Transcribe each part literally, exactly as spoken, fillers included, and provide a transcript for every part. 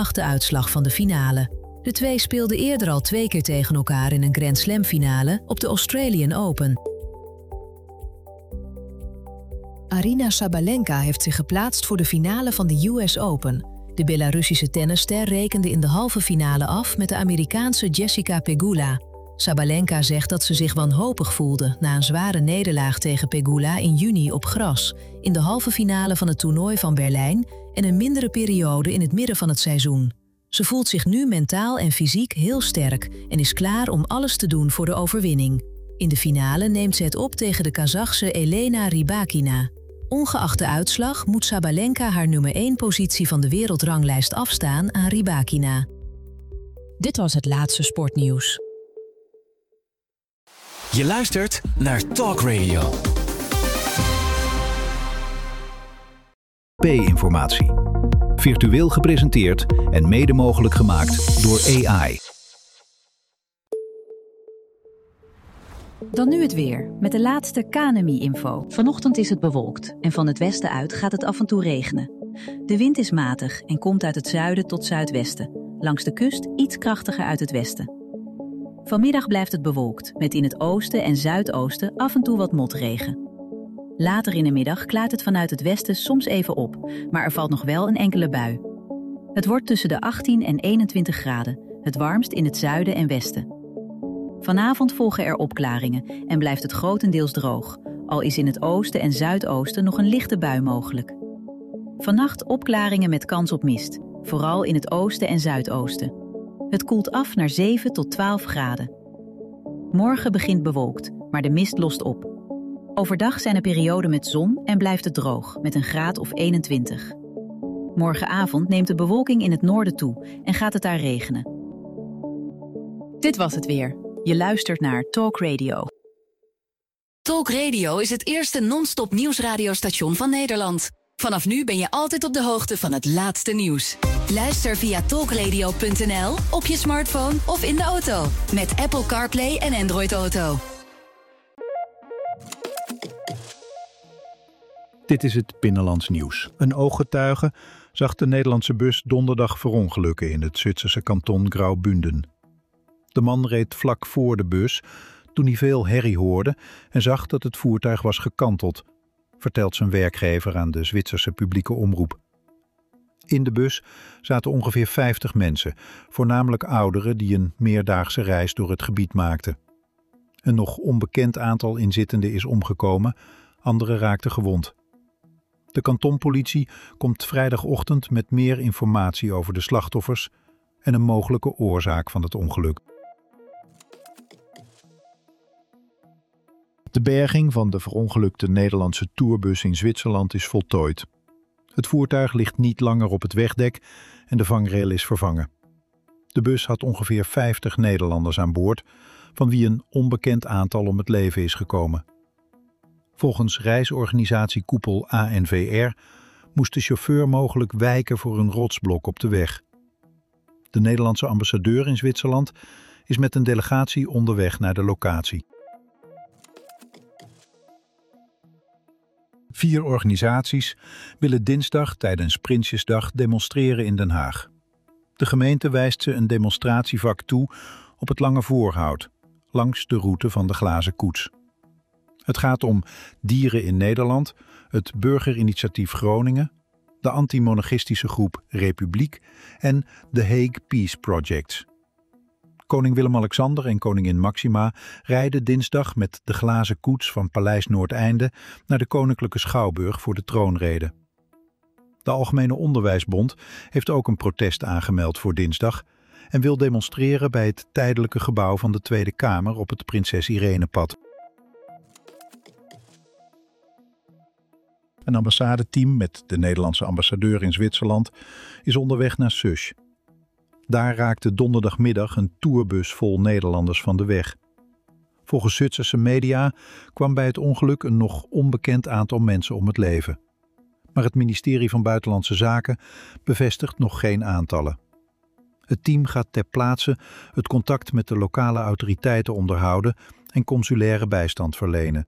ongeacht de uitslag van de finale. De twee speelden eerder al twee keer tegen elkaar in een Grand Slam finale op de Australian Open. Aryna Sabalenka heeft zich geplaatst voor de finale van de U S Open. De Belarussische tennisster rekende in de halve finale af met de Amerikaanse Jessica Pegula. Sabalenka zegt dat ze zich wanhopig voelde na een zware nederlaag tegen Pegula in juni op gras, in de halve finale van het toernooi van Berlijn en een mindere periode in het midden van het seizoen. Ze voelt zich nu mentaal en fysiek heel sterk en is klaar om alles te doen voor de overwinning. In de finale neemt ze het op tegen de Kazachse Elena Rybakina. Ongeacht de uitslag moet Sabalenka haar nummer één positie van de wereldranglijst afstaan aan Rybakina. Dit was het laatste sportnieuws. Je luistert naar Talk Radio. P-informatie. Virtueel gepresenteerd en mede mogelijk gemaakt door A I. Dan nu het weer, met de laatste K N M I-info. Vanochtend is het bewolkt en van het westen uit gaat het af en toe regenen. De wind is matig en komt uit het zuiden tot zuidwesten. Langs de kust iets krachtiger uit het westen. Vanmiddag blijft het bewolkt, met in het oosten en zuidoosten af en toe wat motregen. Later in de middag klaart het vanuit het westen soms even op, maar er valt nog wel een enkele bui. Het wordt tussen de achttien en eenentwintig graden, het warmst in het zuiden en westen. Vanavond volgen er opklaringen en blijft het grotendeels droog, al is in het oosten en zuidoosten nog een lichte bui mogelijk. Vannacht opklaringen met kans op mist, vooral in het oosten en zuidoosten. Het koelt af naar zeven tot twaalf graden. Morgen begint bewolkt, maar de mist lost op. Overdag zijn er perioden met zon en blijft het droog, met een graad of eenentwintig. Morgenavond neemt de bewolking in het noorden toe en gaat het daar regenen. Dit was het weer. Je luistert naar Talk Radio. Talk Radio is het eerste non-stop nieuwsradiostation van Nederland. Vanaf nu ben je altijd op de hoogte van het laatste nieuws. Luister via talkradio punt n l, op je smartphone of in de auto. Met Apple CarPlay en Android Auto. Dit is het Binnenlands Nieuws. Een ooggetuige zag de Nederlandse bus donderdag verongelukken in het Zwitserse kanton Graubünden. De man reed vlak voor de bus toen hij veel herrie hoorde en zag dat het voertuig was gekanteld, vertelt zijn werkgever aan de Zwitserse publieke omroep. In de bus zaten ongeveer vijftig mensen, voornamelijk ouderen die een meerdaagse reis door het gebied maakten. Een nog onbekend aantal inzittenden is omgekomen, anderen raakten gewond. De kantonpolitie komt vrijdagochtend met meer informatie over de slachtoffers en een mogelijke oorzaak van het ongeluk. De berging van de verongelukte Nederlandse tourbus in Zwitserland is voltooid. Het voertuig ligt niet langer op het wegdek en de vangrail is vervangen. De bus had ongeveer vijftig Nederlanders aan boord, van wie een onbekend aantal om het leven is gekomen. Volgens reisorganisatie Koepel A N V R moest de chauffeur mogelijk wijken voor een rotsblok op de weg. De Nederlandse ambassadeur in Zwitserland is met een delegatie onderweg naar de locatie. Vier organisaties willen dinsdag tijdens Prinsjesdag demonstreren in Den Haag. De gemeente wijst ze een demonstratievak toe op het Lange Voorhout, langs de route van de Glazen Koets. Het gaat om Dieren in Nederland, het Burgerinitiatief Groningen, de antimonarchistische groep Republiek en de Hague Peace Projects. Koning Willem-Alexander en koningin Maxima rijden dinsdag met de glazen koets van Paleis Noordeinde naar de Koninklijke Schouwburg voor de troonrede. De Algemene Onderwijsbond heeft ook een protest aangemeld voor dinsdag en wil demonstreren bij het tijdelijke gebouw van de Tweede Kamer op het Prinses Irenepad. Een ambassadeteam met de Nederlandse ambassadeur in Zwitserland is onderweg naar Sush. Daar raakte donderdagmiddag een tourbus vol Nederlanders van de weg. Volgens Zwitserse media kwam bij het ongeluk een nog onbekend aantal mensen om het leven. Maar het ministerie van Buitenlandse Zaken bevestigt nog geen aantallen. Het team gaat ter plaatse het contact met de lokale autoriteiten onderhouden en consulaire bijstand verlenen.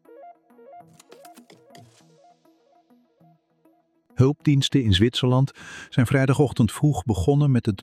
Hulpdiensten in Zwitserland zijn vrijdagochtend vroeg begonnen met het